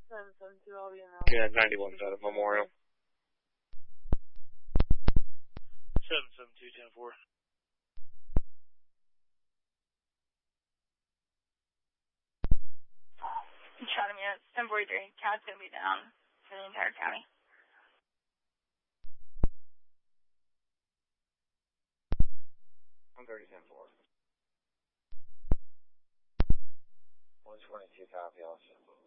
772, I'll be in now. Yeah, 91's out of Memorial. 772, 10-4. Shot him yet. 1043. Cat's going to be down for the entire county. I'm 30-10-4. 122 copy also.